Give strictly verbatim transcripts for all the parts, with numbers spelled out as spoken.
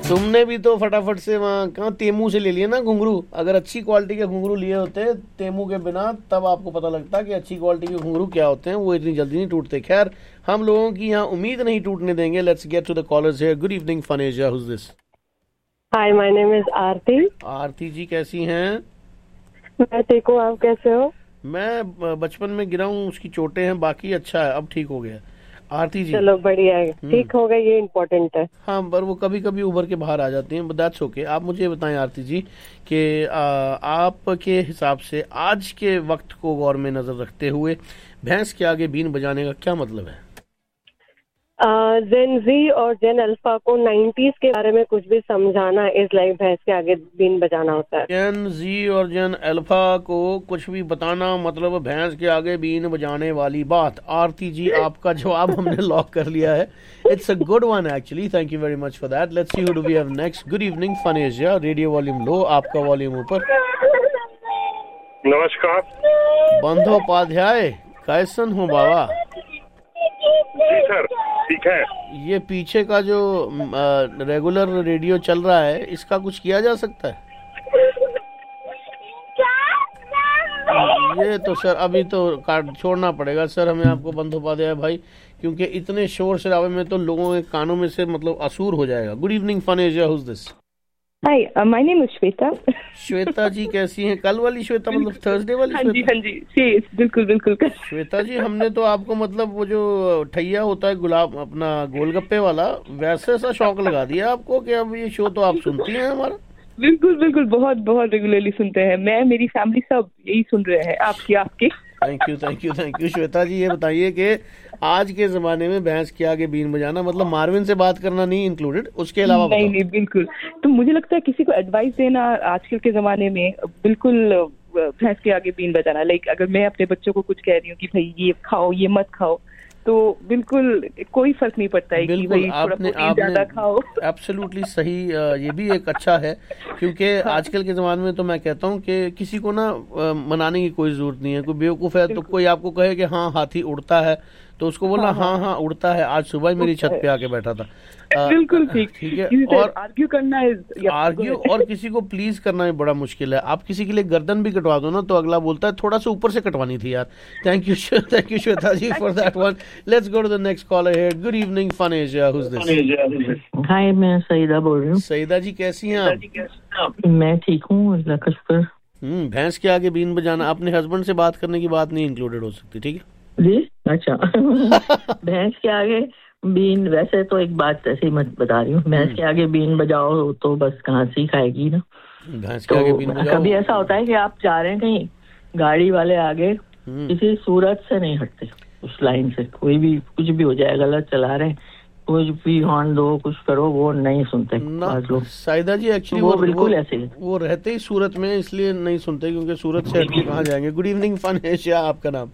तुमने भी तो फटाफट से वहाँ कहाँ तेमू से ले लिया ना घुंघरू। अगर अच्छी क्वालिटी के घुंघरू लिए होते तेमू के बिना, तब आपको पता लगता कि अच्छी क्वालिटी के घुंघरू क्या होते हैं। वो इतनी जल्दी नहीं टूटते। खैर, हम लोगों की यहाँ उम्मीद नहीं टूटने देंगे। Let's get to the callers here. Good evening फनेजा, who's this? Hi, my name is आरती। आरती जी कैसी हैं? मैं ठीक हूँ, आप कैसे हो? मैं बचपन में गिरा हूँ, उसकी चोटें हैं, बाकी अच्छा है, अब ठीक हो गया। आरती जी चलो बढ़िया है, ठीक हो गए, ये इम्पोर्टेंट है। हाँ, पर वो कभी कभी उभर के बाहर आ जाती हैं, बट दैट्स ओके। आप मुझे बताएं आरती जी कि आपके हिसाब से आज के वक्त को गौर में नजर रखते हुए भैंस के आगे बीन बजाने का क्या मतलब है? जेन जी और जेन अल्फा को नाइन्टीज के बारे में कुछ भी समझाना इज लाइक भैंस के आगे बीन बजाना होता है। जेन जी और जेन अल्फा को कुछ भी बताना मतलब भैंस के आगे बीन बजाने वाली बात। आरती जी, आपका जवाब हमने लॉक कर लिया है। It's a good one actually, thank you very much for that. Let's see who do we have next. Good evening फनेजा, radio volume low, आपका वॉल्यूम ऊपर। नमस्कार बंदोपाध्याय, कैसन हो बाबा? जी सर, ठीक है। ये पीछे का जो रेगुलर रेडियो चल रहा है, इसका कुछ किया जा सकता है? ये तो सर अभी तो काट छोड़ना पड़ेगा सर हमें आपको बंदोपाध्याय भाई, क्योंकि इतने शोर शराबे में तो लोगों के कानों में से मतलब असूर हो जाएगा। Good evening फनेजा, who's this? Hi, my name is Shweta. Shweta जी कैसी हैं? कल वाली श्वेता मतलब थर्सडे वाली हाँ श्वेता? जी हाँ जी जी बिल्कुल बिल्कुल। श्वेता जी, हमने तो आपको मतलब वो जो ठैया होता है गुलाब अपना गोलगप्पे वाला, वैसे सा शौक लगा दिया आपको कि अब ये शो तो आप सुनती हैं हमारा। बिल्कुल बिल्कुल, बहुत बहुत रेगुलरली सुनते हैं। मैं, मेरी फैमिली सब यही सुन रहे हैं, आपकी आपके। Thank you thank you thank you. Shweta जी, ये बताइए कि आज के जमाने में भैंस के आगे बीन बजाना मतलब मार्विन से बात करना नहीं इंक्लूडेड, उसके अलावा नहीं नहीं बिल्कुल। तो मुझे लगता है किसी को एडवाइस देना आजकल के जमाने में बिल्कुल भैंस के आगे बीन बजाना, लाइक अगर मैं अपने बच्चों को कुछ कह रही हूँ कि भाई ये खाओ ये मत खाओ, तो बिल्कुल कोई फर्क नहीं पड़ता है कि भाई थोड़ा प्रोटीन ज्यादा खाओ। एब्सोल्युटली सही। ये भी एक अच्छा है, क्योंकि हाँ। आजकल के ज़माने में तो मैं कहता हूँ कि किसी को ना मनाने की कोई ज़रूरत नहीं है। कोई बेवकूफ़ है तो कोई आपको कहे कि हाँ हाथी उड़ता है, तो उसको बोलना हाँ हाँ, हाँ उड़ता है। आज सुबह मेरी छत पे आके बैठा था। बिल्कुल ठीक ठीक है। और आर्ग्यू करना है, आर्ग्यू और किसी को प्लीज करना है बड़ा मुश्किल है। आप किसी के लिए गर्दन भी कटवा दो ना, तो अगला बोलता है थोड़ा सा ऊपर से कटवानी थी यार। Thank you thank you Shweta ji for that one. Let's go to the next collar here. Good evening फनेजा, who's this? हाय, मैं सईदा बोल रही हूँ। सईदा जी कैसी हैं आप? मैं ठीक हूँ, अल्लाह का शुक्र। हम्म भैंस के आगे बीन बजाना, अपने हस्बैंड से बात करने की बात नहीं इंक्लूडेड हो सकती, ठीक है जी? अच्छा। भैंस के आगे बीन, वैसे तो एक बात ऐसे ही मत बता रही हूँ, भैंस के आगे बीन बजाओ तो बस कहाँ से खाएगी ना। भैंस के तो आगे बीन बजाओ। कभी ऐसा होता है कि आप जा रहे हैं कहीं, गाड़ी वाले आगे किसी सूरत से नहीं हटते उस लाइन से, कोई भी कुछ भी हो जाए, गलत चला रहे हैं, कुछ भी हॉर्न दो कुछ करो, वो नहीं सुनते लोग। साइदा जी एक्चुअली वो, वो बिल्कुल ऐसे ही वो रहते ही सूरत में, इसलिए नहीं सुनते, क्योंकि सूरत से हटके कहाँ जाएंगे। गुड इवनिंग फनेजा, आपका नाम?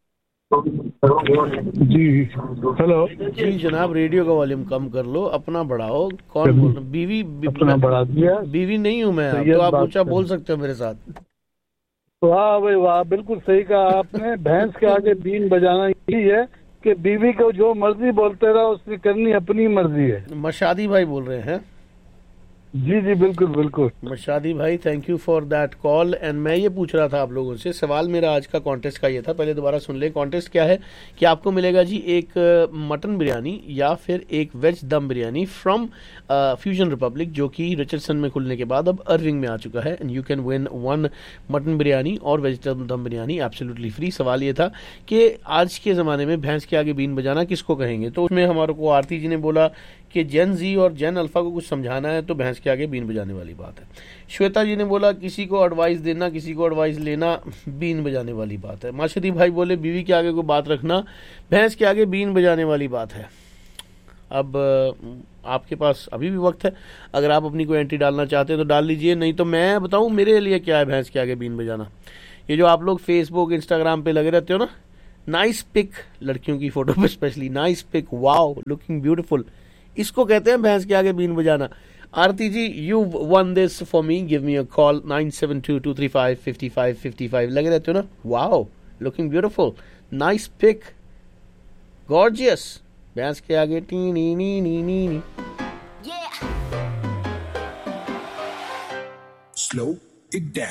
जी हेलो जी जनाब, रेडियो का वॉल्यूम कम कर लो, अपना बढ़ाओ। कौन बोल? बीवी? अपना बढ़ा दिया। बीवी नहीं हूँ मैं, तो आप ऊंचा बोल सकते हो मेरे साथ। वाह भाई वाह, बिल्कुल सही कहा आपने। भैंस के आगे बीन बजाना यही है कि बीवी को जो मर्जी बोलते रहो, उसकी करनी अपनी मर्जी है। मशादी भाई बोल रहे हैं? जी जी बिल्कुल बिल्कुल। मशादी भाई, thank you for that call. And मैं ये पूछ रहा था आप लोगों से, सवाल मेरा आज का कॉन्टेस्ट का ये था, पहले दोबारा सुन ले। कॉन्टेस्ट क्या है कि आपको मिलेगा जी एक मटन बिरयानी या फिर एक वेज दम बिरयानी फ्रॉम फ्यूजन रिपब्लिक, जो कि रिचर्डसन में खुलने के बाद अब अर्विंग में आ चुका है। And you can win one mutton biryani और वेज दम बिरयानी एब्सोल्युटली फ्री। सवाल ये था कि आज के ज़माने में भैंस के आगे बीन बजाना किसको कहेंगे, तो उसमें हमारे को आरती जी ने बोला कि जेन जी और जेन अल्फा को कुछ समझाना है तो भैंस के आगे बीन बजाने वाली बात है। श्वेता जी ने बोला किसी को एडवाइस देना, किसी को एडवाइस लेना, बीन बजाने वाली बात है। माशदी भाई बोले बीवी के आगे को बात रखना, भैंस के आगे बीन बजाने वाली बात है। अब आपके पास अभी भी वक्त है, अगर आप अपनी कोई एंट्री डालना चाहते हैं तो डाल लीजिए, नहीं तो मैं बताऊं मेरे लिए क्या है भैंस के आगे बीन बजाना। ये जो आप लोग फेसबुक इंस्टाग्राम पे लगे रहते हो ना, नाइस पिक, लड़कियों की फोटो पे specially nice pick, wow looking beautiful, इसको कहते हैं भैंस के आगे बीन बजाना। आरती जी, you one this for me, give me a call nine seven to to three five fifty five fifty five. लगे रहते हो ना, wow looking beautiful, nice pick, gorgeous, भैंस के आगे T knee knee knee knee knee. slow it down.